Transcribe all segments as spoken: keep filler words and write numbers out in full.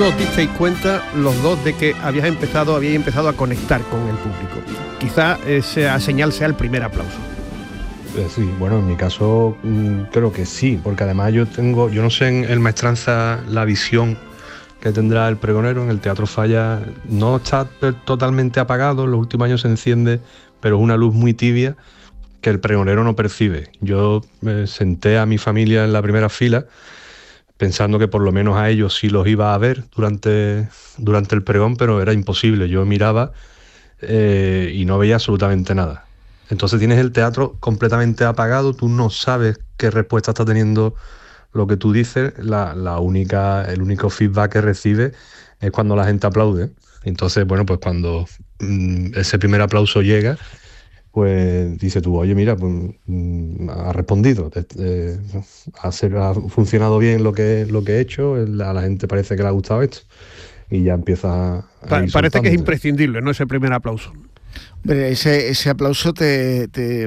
¿Cuándo os disteis cuenta los dos de que habías empezado, habíais empezado a conectar con el público? Quizá esa señal sea el primer aplauso. Eh, sí, bueno, en mi caso mmm, creo que sí, porque además yo tengo, yo no sé en el Maestranza la visión que tendrá el pregonero. En el Teatro Falla no está totalmente apagado, en los últimos años se enciende, pero es una luz muy tibia que el pregonero no percibe. Yo me senté a mi familia en la primera fila pensando que por lo menos a ellos sí los iba a ver durante, durante el pregón, pero era imposible. Yo miraba eh, y no veía absolutamente nada. Entonces tienes el teatro completamente apagado, tú no sabes qué respuesta está teniendo lo que tú dices, la, la única, el único feedback que recibes es cuando la gente aplaude. Entonces, bueno, pues cuando mmm, ese primer aplauso llega, pues dice tú, oye, mira, pues, mmm, ha respondido, eh, ha, ser, ha funcionado bien lo que, lo que he hecho, a la gente parece que le ha gustado esto, y ya empieza a pa- Parece que es imprescindible, ¿no?, ese primer aplauso. Ese, ese aplauso te, te,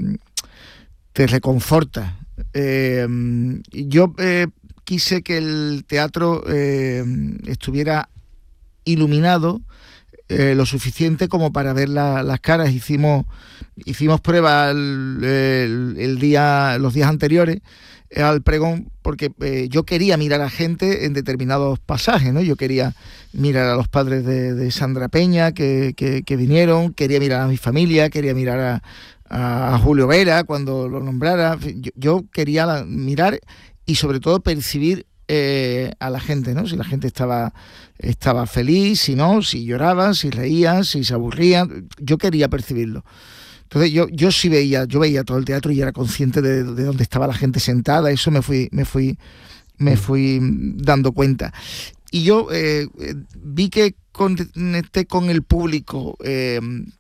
te reconforta. Eh, yo eh, quise que el teatro eh, estuviera iluminado eh, lo suficiente como para ver la, las caras. Hicimos hicimos pruebas el, el, el día, los días anteriores eh, al pregón, porque eh, yo quería mirar a gente en determinados pasajes, ¿no? Yo quería mirar a los padres de, de Sandra Peña que, que, que vinieron, quería mirar a mi familia, quería mirar a a Julio Vera cuando lo nombrara. Yo, yo quería la, mirar y sobre todo percibir eh, a la gente, ¿no? Si la gente estaba, estaba feliz, si no, si lloraban, si reían, si se aburrían. Yo quería percibirlo. Entonces yo, yo sí veía, yo veía todo el teatro y era consciente de, de dónde estaba la gente sentada. Eso me fui, me fui, me fui dando cuenta. Y yo eh, vi que conecté con el público. Eh,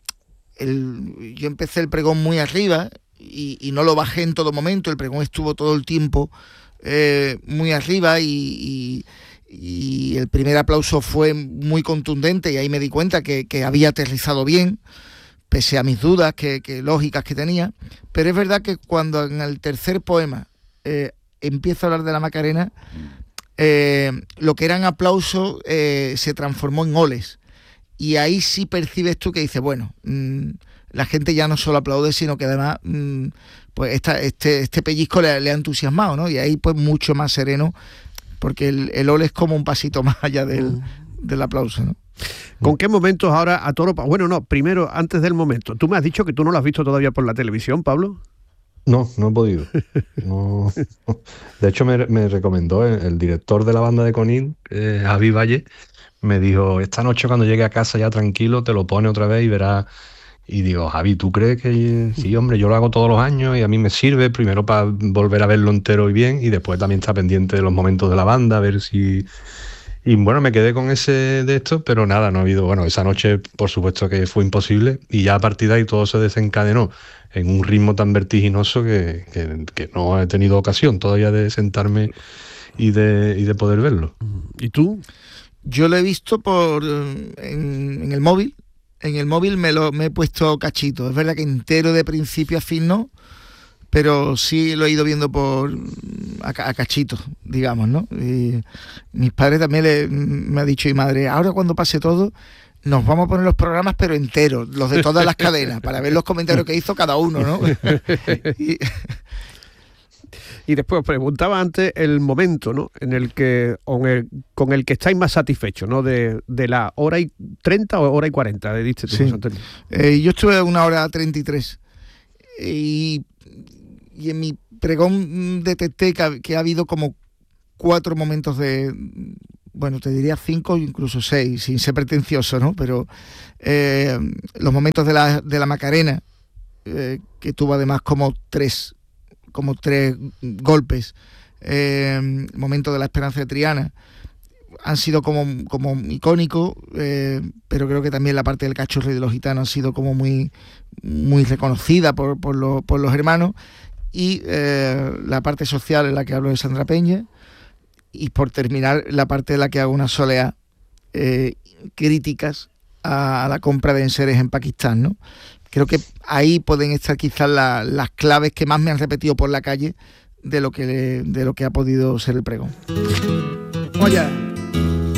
El, yo empecé el pregón muy arriba y, y no lo bajé en todo momento. El pregón estuvo todo el tiempo eh, muy arriba y, y, y el primer aplauso fue muy contundente y ahí me di cuenta que, que había aterrizado bien, pese a mis dudas que, que lógicas que tenía. Pero es verdad que cuando en el tercer poema eh, empiezo a hablar de la Macarena, eh, lo que eran aplausos eh, se transformó en oles. Y ahí sí percibes tú que dices, bueno, mmm, la gente ya no solo aplaude, sino que además mmm, pues esta, este, este pellizco le, le ha entusiasmado, ¿no? Y ahí pues mucho más sereno, porque el, el ole es como un pasito más allá del, mm. del aplauso, ¿no? ¿Con qué momentos ahora a toro? Bueno, no, primero, antes del momento. Tú me has dicho que tú no lo has visto todavía por la televisión, Pablo. No, no he podido. No. De hecho, me, me recomendó el, el director de la banda de Conil, eh, Javi Valle. Me dijo, esta noche cuando llegue a casa ya tranquilo, te lo pone otra vez y verás. Y digo, Javi, ¿tú crees que...? Sí, hombre, yo lo hago todos los años y a mí me sirve, primero para volver a verlo entero y bien, y después también está pendiente de los momentos de la banda, a ver si... Y bueno, me quedé con ese de esto, pero nada, no ha habido... Bueno, esa noche, por supuesto que fue imposible, y ya a partir de ahí todo se desencadenó en un ritmo tan vertiginoso que, que, que no he tenido ocasión todavía de sentarme y de, y de poder verlo. ¿Y tú? Yo lo he visto por en, en el móvil. En el móvil me lo me he puesto cachito. Es verdad que entero de principio a fin no, pero sí lo he ido viendo por a, a cachitos, digamos, ¿no? Y mis padres también le, me ha dicho, y madre, ahora cuando pase todo, nos vamos a poner los programas pero enteros, los de todas las cadenas, para ver los comentarios que hizo cada uno, ¿no? y, Y después preguntaba antes el momento, ¿no?, en el que con el, con el que estáis más satisfechos, ¿no?, de, de la hora y treinta o hora y cuarenta, de diste tú, sí. eh, Yo estuve una hora treinta y tres y, y en mi pregón detecté que ha, que ha habido como cuatro momentos de, bueno, te diría cinco, incluso seis, sin ser pretencioso, ¿no? Pero eh, los momentos de la, de la Macarena, eh, que tuvo además como tres como tres golpes, eh, el momento de la Esperanza de Triana, han sido como, como icónicos, eh, pero creo que también la parte del Cachorro y de los Gitanos ha sido como muy, muy reconocida por, por, lo, por los hermanos, y eh, la parte social en la que hablo de Sandra Peña, y por terminar la parte en la que hago una soleá eh, críticas a, a la compra de enseres en Pakistán, ¿no? Creo que ahí pueden estar quizás la, las claves que más me han repetido por la calle de lo que, de lo que ha podido ser el pregón. Oye.